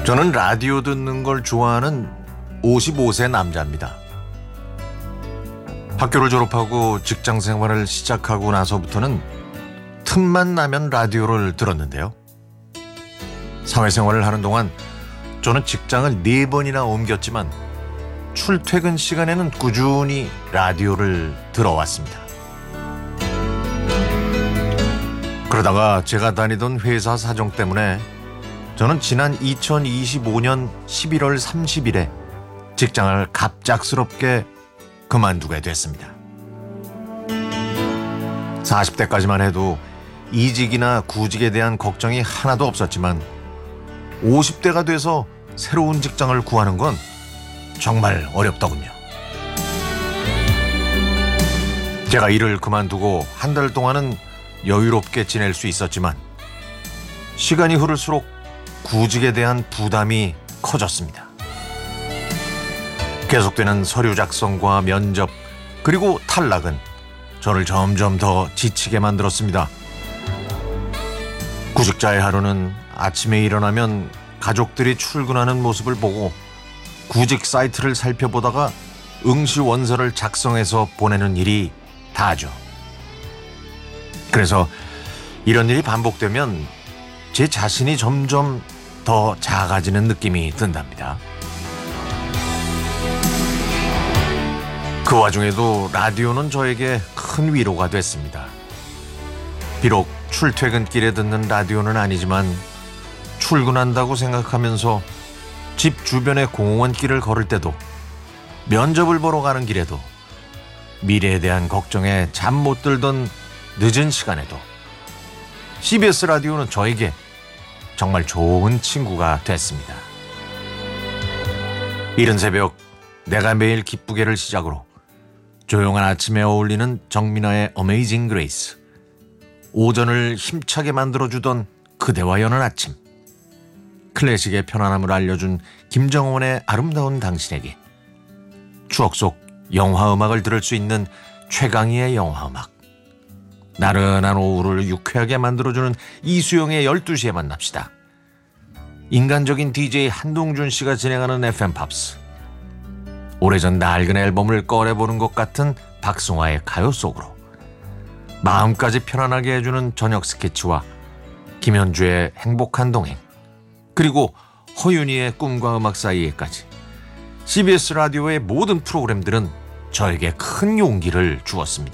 저는 라디오 듣는 걸 좋아하는 55세 남자입니다. 학교를 졸업하고 직장 생활을 시작하고 나서부터는 틈만 나면 라디오를 들었는데요. 사회생활을 하는 동안 저는 직장을 4번이나 옮겼지만 출퇴근 시간에는 꾸준히 라디오를 들어왔습니다. 그러다가 제가 다니던 회사 사정 때문에 저는 지난 2025년 11월 30일에 직장을 갑작스럽게 그만두게 됐습니다. 40대까지만 해도 이직이나 구직에 대한 걱정이 하나도 없었지만 50대가 돼서 새로운 직장을 구하는 건 정말 어렵더군요. 제가 일을 그만두고 한 달 동안은 여유롭게 지낼 수 있었지만 시간이 흐를수록 구직에 대한 부담이 커졌습니다. 계속되는 서류 작성과 면접 그리고 탈락은 저를 점점 더 지치게 만들었습니다. 구직자의 하루는 아침에 일어나면 가족들이 출근하는 모습을 보고 구직 사이트를 살펴보다가 응시 원서를 작성해서 보내는 일이 다죠. 그래서 이런 일이 반복되면 제 자신이 점점 더 작아지는 느낌이 든답니다. 그 와중에도 라디오는 저에게 큰 위로가 됐습니다. 비록 출퇴근길에 듣는 라디오는 아니지만 출근한다고 생각하면서 집 주변의 공원길을 걸을 때도 면접을 보러 가는 길에도 미래에 대한 걱정에 잠 못 들던 늦은 시간에도 CBS 라디오는 저에게 정말 좋은 친구가 됐습니다. 이른 새벽 내가 매일 기쁘게를 시작으로 조용한 아침에 어울리는 정민아의 어메이징 그레이스, 오전을 힘차게 만들어주던 그대와 여는 아침, 클래식의 편안함을 알려준 김정원의 아름다운 당신에게, 추억 속 영화음악을 들을 수 있는 최강희의 영화음악, 나른한 오후를 유쾌하게 만들어주는 이수영의 12시에 만납시다. 인간적인 DJ 한동준 씨가 진행하는 FM팝스, 오래전 낡은 앨범을 꺼내보는 것 같은 박승화의 가요 속으로, 마음까지 편안하게 해주는 저녁 스케치와 김현주의 행복한 동행, 그리고 허윤희의 꿈과 음악 사이에까지 CBS 라디오의 모든 프로그램들은 저에게 큰 용기를 주었습니다.